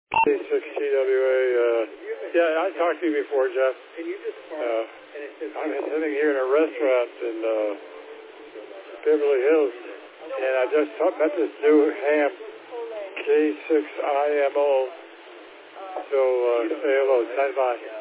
K6TWA. Yeah, I talked to you before, Jeff. I'm sitting here in a restaurant in Beverly Hills, and I just met this new ham, K6IMO. So say hello, stand by.